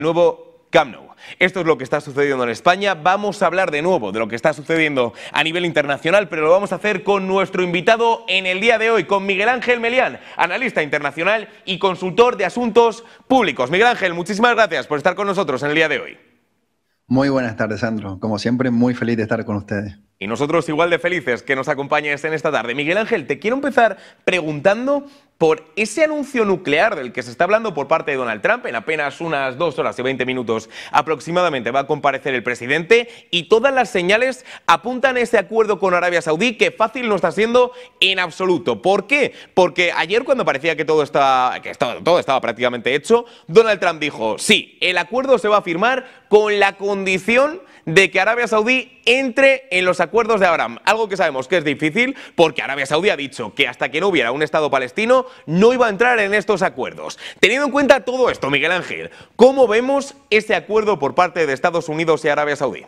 Nuevo Camp Nou. Esto es lo que está sucediendo en España. Vamos a hablar de nuevo de lo que está sucediendo a nivel internacional, pero lo vamos a hacer con nuestro invitado en el día de hoy, con Miguel Ángel Melián, analista internacional y consultor de asuntos públicos. Miguel Ángel, muchísimas gracias por estar con nosotros en el día de hoy. Muy buenas tardes, Sandro. Como siempre, muy feliz de estar con ustedes. Y nosotros igual de felices que nos acompañes en esta tarde. Miguel Ángel, te quiero empezar preguntando por ese anuncio nuclear del que se está hablando por parte de Donald Trump. En apenas unas 2 horas y 20 minutos aproximadamente va a comparecer el presidente y todas las señales apuntan a ese acuerdo con Arabia Saudí, que fácil no está siendo en absoluto. ¿Por qué? Porque ayer, cuando parecía que todo estaba prácticamente hecho, Donald Trump dijo: sí, el acuerdo se va a firmar con la condición de que Arabia Saudí entre en los acuerdos de Abraham. Algo que sabemos que es difícil porque Arabia Saudí ha dicho que hasta que no hubiera un Estado palestino no iba a entrar en estos acuerdos. Teniendo en cuenta todo esto, Miguel Ángel, ¿cómo vemos ese acuerdo por parte de Estados Unidos y Arabia Saudí?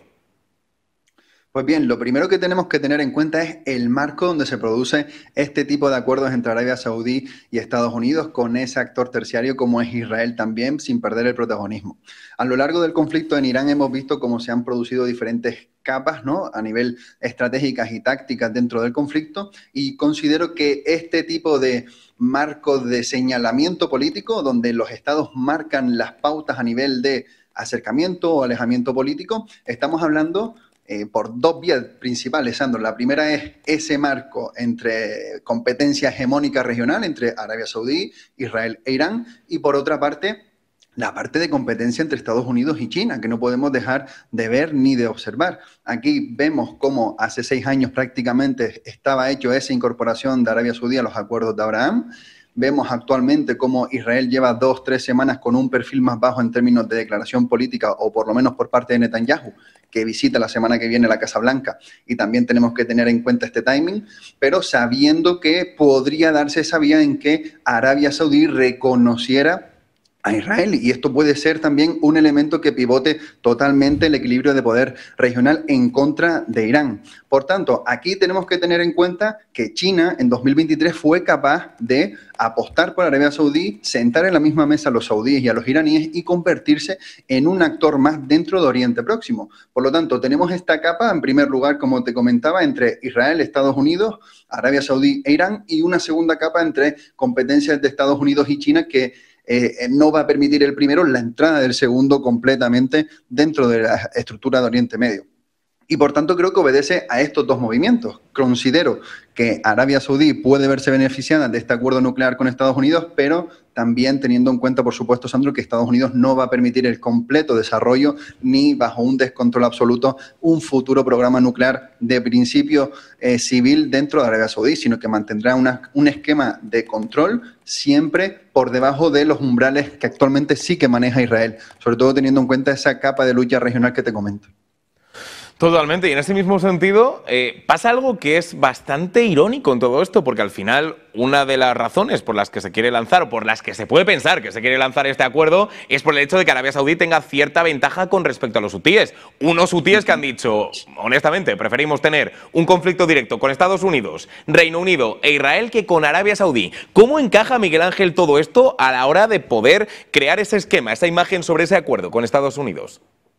Pues bien, lo primero que tenemos que tener en cuenta es el marco donde se produce este tipo de acuerdos entre Arabia Saudí y Estados Unidos, con ese actor terciario como es Israel también, sin perder el protagonismo. A lo largo del conflicto en Irán hemos visto cómo se han producido diferentes capas, ¿no?, a nivel estratégicas y tácticas dentro del conflicto, y considero que este tipo de marcos de señalamiento político, donde los estados marcan las pautas a nivel de acercamiento o alejamiento político, estamos hablando por dos vías principales, Sandro. La primera es ese marco entre competencia hegemónica regional entre Arabia Saudí, Israel e Irán, y por otra parte, la parte de competencia entre Estados Unidos y China, que no podemos dejar de ver ni de observar. Aquí vemos cómo hace 6 años prácticamente estaba hecho esa incorporación de Arabia Saudí a los acuerdos de Abraham. Vemos actualmente cómo Israel lleva 2-3 semanas con un perfil más bajo en términos de declaración política, o por lo menos por parte de Netanyahu, que visita la semana que viene la Casa Blanca, y también tenemos que tener en cuenta este timing, pero sabiendo que podría darse esa vía en que Arabia Saudí reconociera a Israel, y esto puede ser también un elemento que pivote totalmente el equilibrio de poder regional en contra de Irán. Por tanto, aquí tenemos que tener en cuenta que China en 2023 fue capaz de apostar por Arabia Saudí, sentar en la misma mesa a los saudíes y a los iraníes y convertirse en un actor más dentro de Oriente Próximo. Por lo tanto, tenemos esta capa, en primer lugar, como te comentaba, entre Israel, Estados Unidos, Arabia Saudí e Irán, y una segunda capa entre competencias de Estados Unidos y China, que no va a permitir el primero la entrada del segundo completamente dentro de la estructura de Oriente Medio. Y por tanto creo que obedece a estos dos movimientos. Considero que Arabia Saudí puede verse beneficiada de este acuerdo nuclear con Estados Unidos, pero también teniendo en cuenta, por supuesto, Sandro, que Estados Unidos no va a permitir el completo desarrollo ni bajo un descontrol absoluto un futuro programa nuclear de principio civil dentro de Arabia Saudí, sino que mantendrá un esquema de control siempre por debajo de los umbrales que actualmente sí que maneja Israel, sobre todo teniendo en cuenta esa capa de lucha regional que te comento. Totalmente, y en ese mismo sentido pasa algo que es bastante irónico en todo esto, porque al final una de las razones por las que se quiere lanzar, o por las que se puede pensar que se quiere lanzar este acuerdo, es por el hecho de que Arabia Saudí tenga cierta ventaja con respecto a los hutíes. Unos hutíes que han dicho, honestamente, preferimos tener un conflicto directo con Estados Unidos, Reino Unido e Israel que con Arabia Saudí. ¿Cómo encaja, Miguel Ángel, todo esto a la hora de poder crear ese esquema, esa imagen sobre ese acuerdo con Estados Unidos?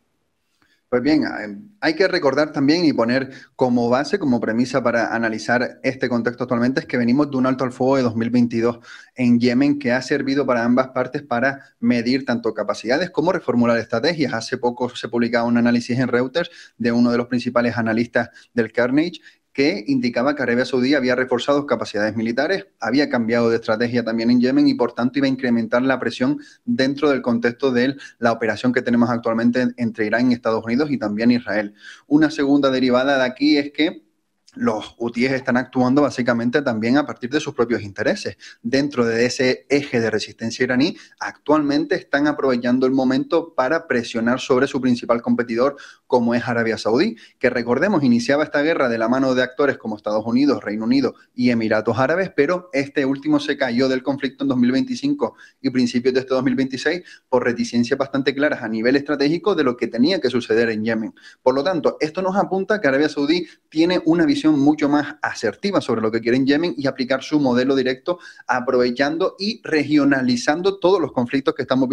Pues bien, hay que recordar también y poner como base, como premisa para analizar este contexto actualmente, es que venimos de un alto al fuego de 2022 en Yemen que ha servido para ambas partes para medir tanto capacidades como reformular estrategias. Hace poco se publicaba un análisis en Reuters de uno de los principales analistas del Carnage, que indicaba que Arabia Saudí había reforzado capacidades militares, había cambiado de estrategia también en Yemen y por tanto iba a incrementar la presión dentro del contexto de la operación que tenemos actualmente entre Irán y Estados Unidos y también Israel. Una segunda derivada de aquí es que los hutíes están actuando básicamente también a partir de sus propios intereses. Dentro de ese eje de resistencia iraní, actualmente están aprovechando el momento para presionar sobre su principal competidor, como es Arabia Saudí, que recordemos, iniciaba esta guerra de la mano de actores como Estados Unidos, Reino Unido y Emiratos Árabes, pero este último se cayó del conflicto en 2025 y principios de este 2026 por reticencias bastante claras a nivel estratégico de lo que tenía que suceder en Yemen. Por lo tanto, esto nos apunta que Arabia Saudí tiene una visión mucho más asertiva sobre lo que quiere en Yemen y aplicar su modelo directo, aprovechando y regionalizando todos los conflictos que estamos viendo